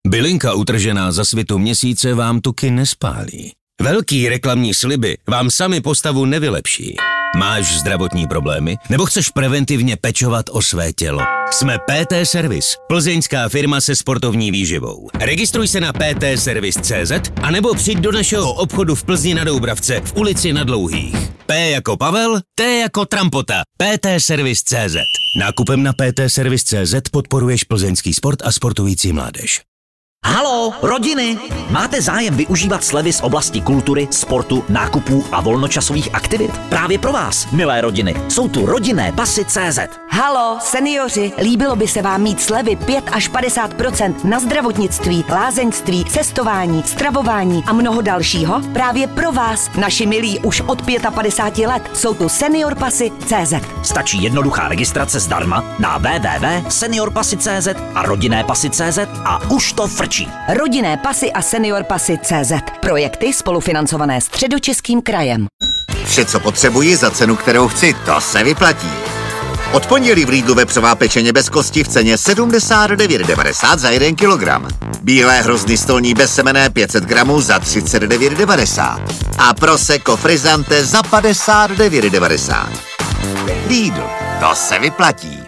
Bylinka utržená za svitu měsíce vám tuky nespálí. Velký reklamní sliby vám sami postavu nevylepší. Máš zdravotní problémy? Nebo chceš preventivně pečovat o své tělo? Jsme PT Service, plzeňská firma se sportovní výživou. Registruj se na ptservice.cz a nebo přijď do našeho obchodu v Plzni na Doubravce v ulici Na Dlouhých. P jako Pavel, T jako Trampota. ptservice.cz. Nákupem na ptservice.cz podporuješ plzeňský sport a sportující mládež. Haló, rodiny! Máte zájem využívat slevy z oblasti kultury, sportu, nákupů a volnočasových aktivit? Právě pro vás, milé rodiny, jsou tu rodinné pasy CZ. Haló, seniori, líbilo by se vám mít slevy 5 až 50% na zdravotnictví, lázeňství, cestování, stravování a mnoho dalšího? Právě pro vás, naši milí už od 55 let, jsou tu Senior pasy CZ. Stačí jednoduchá registrace zdarma na www.seniorpasy.cz a rodinné pasy CZ a už to frčí. Rodinné pasy a Senior pasy CZ. Projekty spolufinancované Středočeským krajem. Vše, co potřebuji za cenu, kterou chci, to se vyplatí. Od pondělí v Lidlu vepřová pečeně bez kosti v ceně 79,90 za 1 kilogram. Bílé hrozny stolní bezsemenné 500 gramů za 39,90. A prosecco frizzante za 59,90. Lidl, to se vyplatí.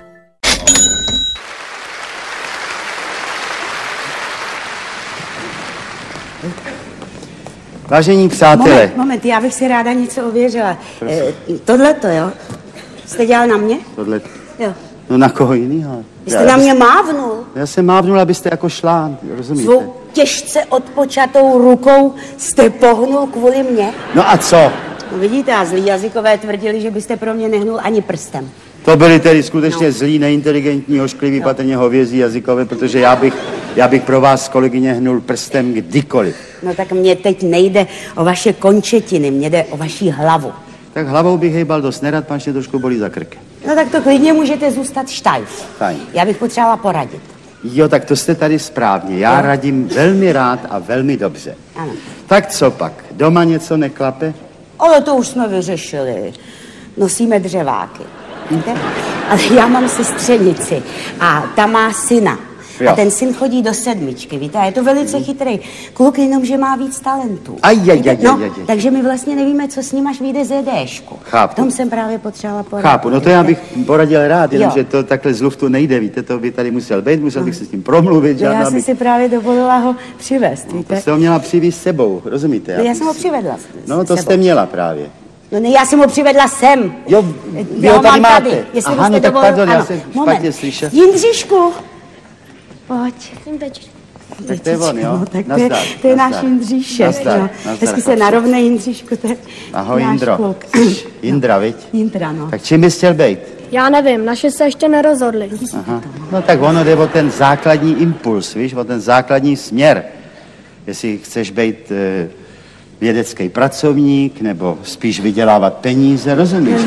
Vážení přátelé. Moment, já bych si ráda něco ověřila. Tohleto, jo? Jste dělal na mě? Tohle. Jo. No na koho jinýho? Jste na mě mávnul? Já jsem mávnul, abyste jako šla, rozumíte? Svou těžce odpočatou rukou jste pohnul kvůli mně? No a co? No vidíte, a zlí jazykové tvrdili, že byste pro mě nehnul ani prstem. To byli tedy skutečně zlí, neinteligentní, ošklivý, patrně hovězí jazykové, protože já bych pro vás, kolegyně, hnul prstem kdykoliv. No tak mně teď nejde o vaše končetiny, mně jde o vaši hlavu. Tak hlavou bych hejbal dost nerad, pan mě trošku bolí za krk. No tak to klidně můžete zůstat štajf. Fajn. Já bych potřebovala poradit. Jo, tak to jste tady správně. Já radím velmi rád a velmi dobře. Ano. Tak co pak? Doma něco neklape? Ale to už jsme vyřešili. Nosíme dřeváky. Víte? Ale já mám sestřenici a ta má syna. Jo. A ten syn chodí do 7, víte? A je to velice chytrý kluk, jenom že má víc talentů. Takže my vlastně nevíme, co s ním, až vyjde z jedéšku. Chápu. V tom jsem právě potřebovala poradit. Chápu, no to já bych poradil rád, jenomže to takhle z luftu nejde, víte, to by tady musel být, musel bych se s ním promluvit. Já jsem si právě dovolila ho přivést, víte? To jste ho měla přivést s sebou, rozumíte? Já jsem ho přivedla. No to jste měla právě. No ne, já jsem ho přivedla sem. Jo, vy ho tady máte. Jestli Aha, no tak pardon, já jsem špatně slyšel. Jindřišku, pojď. Tak to je on, jo? No, tak to je náš Jindříšek. Nazdar, Hezky se narovnej, Jindříšku, to je ahoj, náš Jindro. kluk. Jindra, viď? Jindra, no. Tak čím bys chtěl být? Já nevím, naše se ještě nerozhodli. Aha. No tak ono jde o ten základní impuls, víš, o ten základní směr. Jestli chceš být vědecký pracovník, nebo spíš vydělávat peníze, rozumíš?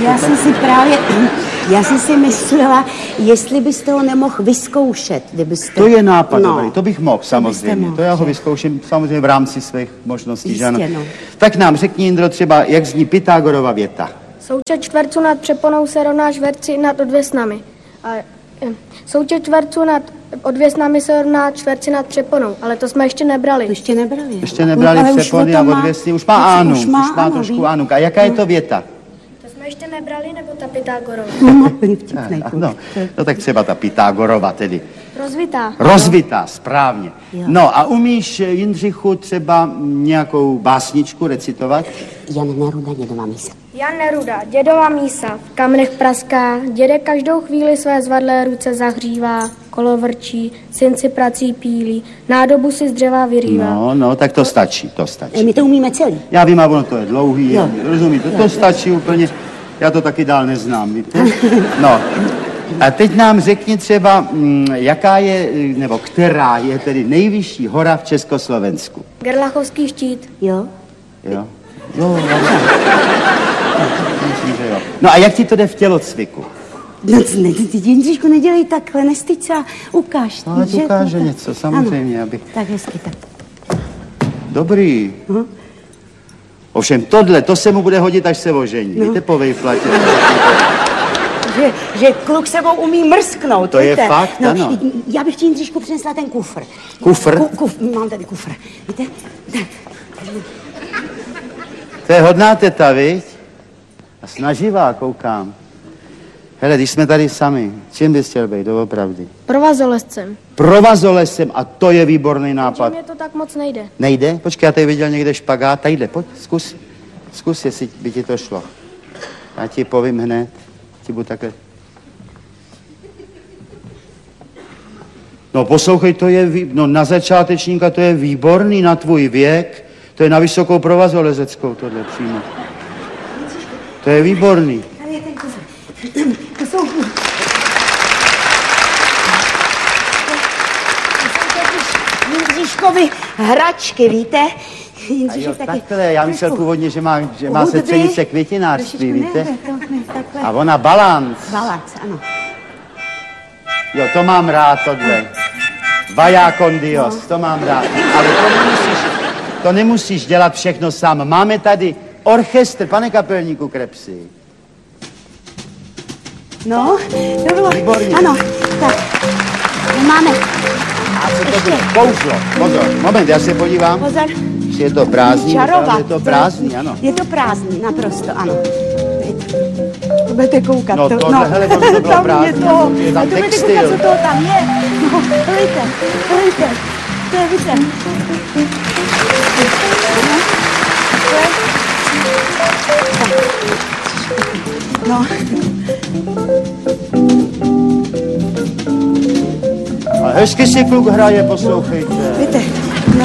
Já jsem si myslela, jestli byste ho nemohl vyzkoušet, kdybyste... To je nápad dobrý, to bych mohl samozřejmě. mohl, To já ho vyzkouším samozřejmě v rámci svých možností, Jistě, že ano. no. Tak nám řekni, Jindro, třeba, jak zní Pythagorova věta. Součet čtverců nad přeponou se rovná čtverci nad odvěsnami. Součet čtverců nad odvěsnami se rovná čtverci nad přeponou, ale to jsme ještě nebrali. Ještě nebrali. Ještě nebrali přepony a odvěsny, už má Ánu, už má trošku Ánu. A jaká je to věta? To jsme ještě nebrali, nebo ta Pythagorova? No tak třeba ta Pythagorova tedy. Rozvitá. Rozvitá, správně. Jo. No a umíš, Jindřichu, třeba nějakou básničku recitovat? Jan Neruda, dědova mísa. Jan Neruda, dědova mísa, v kamenech praská, dědek každou chvíli své zvadlé ruce zahřívá, kolo vrčí, syn si prací pílí, nádobu si z dřeva vyrývá. No, tak to stačí, to stačí. My to umíme celý. Já vím, a ono to je dlouhý, Jo. rozumíte, to stačí úplně, já to taky dál neznám, víte? No, a teď nám řekni třeba, jaká je, nebo která je tedy nejvyšší hora v Československu? Gerlachovský štít. Jo? Jo, myslím, že jo. No a jak ti to jde v tělocviku? No, Jindřišku, nedělej takhle, nestyď se a ukáž. No, ať ukáže něco, samozřejmě, ano. abych... Tak hezky, tak. Dobrý. Ovšem tohle, to se mu bude hodit, až se ožení. Víte, po vejplatě. že kluk sebou umí mrsknout. To je víte? fakt, no, ano. Já bych ti, Jindřišku, přinesla ten kufr. Kufr? Mám tady kufr. Víte? To je hodná teta, viď? A snaživá, koukám. Hele, když jsme tady sami, čím bys chtěl být, doopravdy? Provazolezcem. Provazolesem, a to je výborný nápad. Mně to tak moc nejde. Nejde? Počkej, já tady viděl někde špagát. Tadyhle, pojď, zkus. Zkus, jestli by ti to šlo. Já ti povím hned. Ti budu takhle. No poslouchej, to je, no na začátečníka to je výborný na tvůj věk. To je na vysokou provazolezeckou tohle přímo. To je výborný. Tady je ten kufr. To jsou Jindříškovi hračky, víte? A jo, takhle, já myslel původně, že má sestřenice květinářství, víte? A ona balanc. Balanc, ano. Jo, to mám rád, tohle. Vaya con Dios, to mám rád. Ale to nemusíš dělat všechno sám. Máme tady orchestr, pane kapelníku Krepsi. No, to bylo... Výborně. Ano, tak. Máme... A co to bylo? Kouzlo. Pozor, moment, já se podívám. Pozor. Je to prázdný, Čarovat. je to prázdný, ano. Je to prázdný, naprosto, ano. Budete koukat. No tohle, hele, to bylo tam prázdný. je to. Je tam To budete textil. koukat, co toho tam je. No, helejte. To je, víte. No. A hezky si kluk hraje, poslouchejte. Víte, no.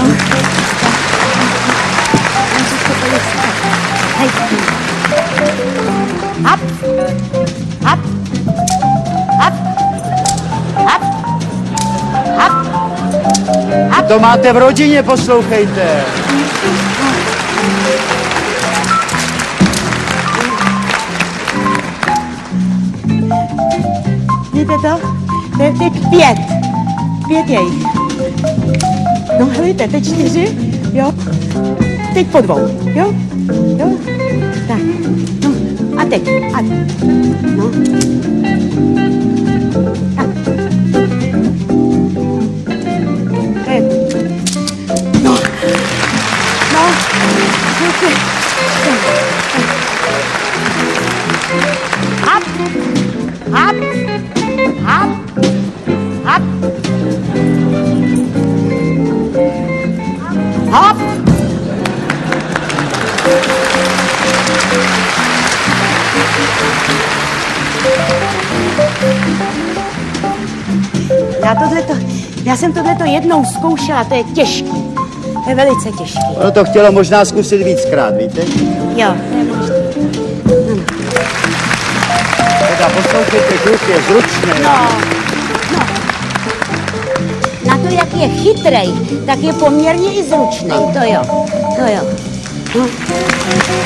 Hej. Hop. Hop. Hop. Hop. Hop. To máte v rodině, poslouchejte. Víte to? To je teď 5. 5 je jich. No helejte, teď 4, jo? Teď po 2, jo? Jo? Tak, no a teď, a no. Tak. To je, no. No, helejte. Hop, hop, hop, hop, hop. Já jsem tohleto jednou zkoušela, to je těžký. To je velice těžký. Ono to chtělo možná zkusit víckrát, víte? Jo, to je možné. Teda poslouchejte, kluk je zručný. No. Na to, jak je chytrej, tak je poměrně i zručný, to jo. No.